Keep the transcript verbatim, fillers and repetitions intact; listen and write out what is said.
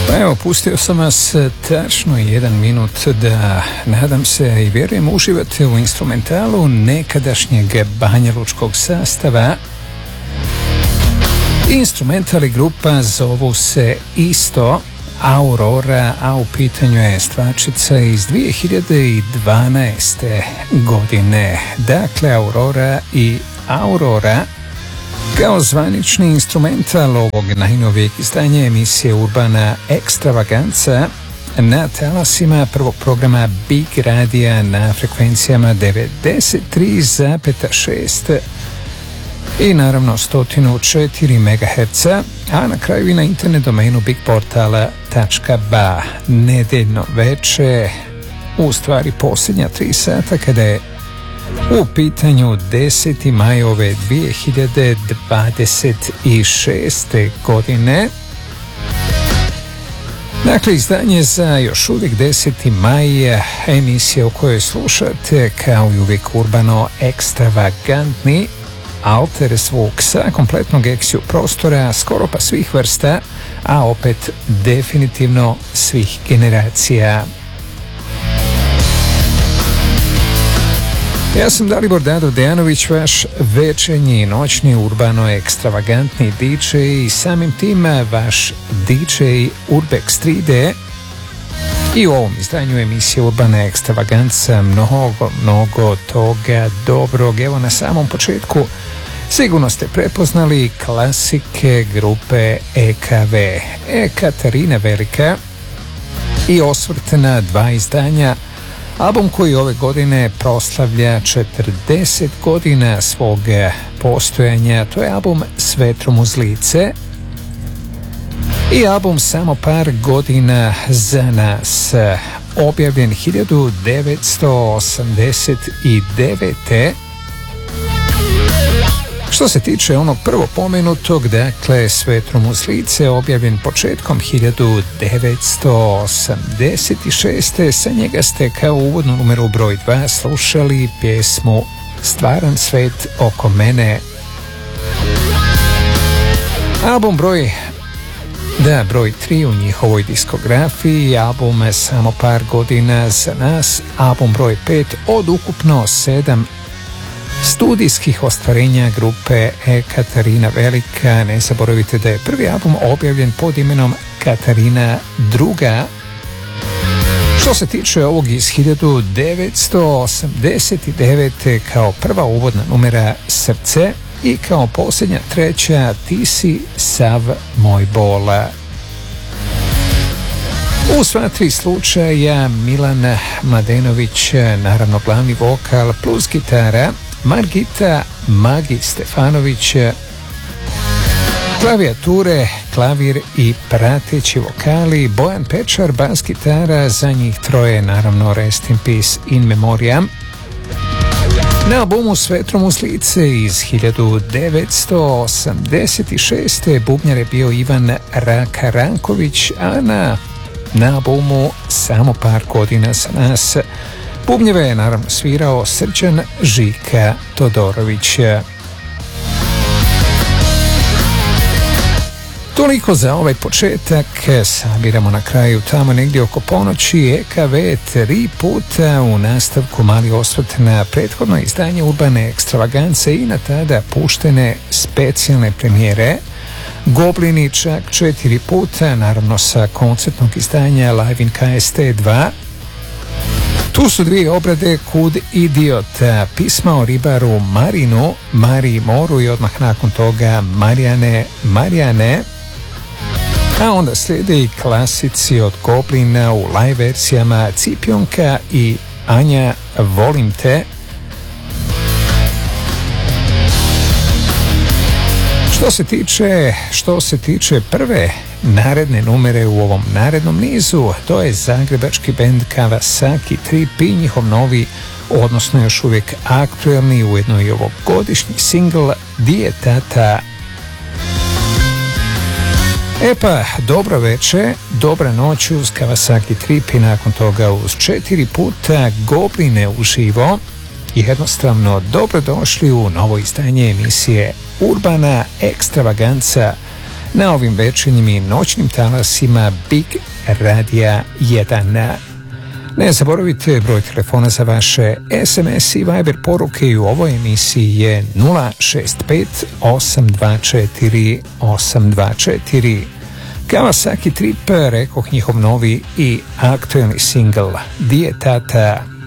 Pa evo, pustio sam vas tačno jedan minut da, nadam se i vjerujem, uživate u instrumentalu nekadašnjeg banjalučkog sastava. Instrumentali grupa zovu se isto Aurora, a u pitanju je stvarčica iz dvije hiljade dvanaeste. godine. Dakle, Aurora i Aurora kao zvanični instrumental ovog najnovijeg izdanja emisije Urbana Ekstravaganca na talasima prvog programa Big Radija na frekvencijama devedeset tri zarez šest i naravno sto četiri megaherca, a na kraju i na internet domenu bigportala tačka ba. Nedeljno veče, u stvari posljednja tri sata, kada je u pitanju deseti maj ove dvije hiljade dvadeset šeste. godine. Dakle, izdanje za još uvijek deseti maj, emisija u kojoj slušate kao i uvijek urbano ekstravagantni alter zvuk sa kompletnog eksiju prostora, skoro pa svih vrsta, a opet definitivno svih generacija. Ja sam Dalibor Dado Dejanović, vaš večernji, noćni, urbano ekstravagantni di džej i samim tim vaš di džej Urbex tri de. I u ovom izdanju emisije Urbana Ekstravaganca mnogo, mnogo toga dobrog. Evo, na samom početku sigurno ste prepoznali klasike grupe E K V. Ekaterina Velika i osvrt na dva izdanja. Album koji ove godine proslavlja četrdeset godina svog postojanja, to je album S vetrom uz lice i album Samo par godina za nas, objavljen hiljadu devetsto osamdeset devete. Što se tiče onog prvo pomenutog, dakle S vetrom uz lice, objavljen početkom hiljadu devetsto osamdeset šeste. Sa njega ste kao uvodnu numeru broj dva slušali pjesmu Stvaran svet oko mene. Album broj Da, broj tri u njihovoj diskografiji, album Samo par godina za nas, album broj pet od ukupno sedam studijskih ostvarenja grupe Ekaterina Velika. Ne zaboravite da je prvi album objavljen pod imenom Katarina druga. Što se tiče ovog iz hiljadu devetsto osamdeset devete, kao prva uvodna numera Srce i kao posljednja treća Ti si sav moj bola. U sva tri slučaja Milan Mladenović, naravno glavni vokal plus gitara, Margita Magi Stefanović, klavijature, klavir i prateći vokali, Bojan Pečar, bas gitara, za njih troje naravno rest in peace in memoriam. Na albumu S vetrom uz lice iz hiljadu devetsto osamdeset šeste. bubnjar je bio Ivan Raka Ranković, a na, na albumu Samo par godina za nas bubnjeve je naravno svirao Srđan Žika Todorović. Toliko za ovaj početak. Sabiramo na kraju tamo negdje oko ponoći. E K V tri puta, u nastavku mali osvrt na prethodno izdanje Urbane Ekstravagance i na tada puštene specijalne premijere. Goblini čak četiri puta, naravno sa koncertnog izdanja Live in K S T dva. Tu su dvije obrade Kud idiota, pisma o ribaru Marinu, Mariji Moru i odmah nakon toga Marijane, Marijane. A onda slijede i klasici od Goblina u live verzijama Cipionka i Anja Volim te. Što se tiče, što se tiče prve naredne numere u ovom narednom nizu, to je zagrebački bend Kawasaki tri P, njihov novi, odnosno još uvijek aktuelni, ujedno i ovogodišnji singl Di je tata. E pa, dobro veče, dobra noć uz Kawasaki tri P, nakon toga uz četiri puta Gobline uživo. Jednostavno, dobrodošli u novo izdanje emisije Urbana Ekstravaganca na ovim večernjim i noćnim talasima Big Radija jedan. Ne zaboravite, broj telefona za vaše es em es i Viber poruke i u ovoj emisiji je nula šest pet osam dva četiri osam dva četiri. Kawasaki Trip, rekoh njihov novi i aktuelni singl Di je tata.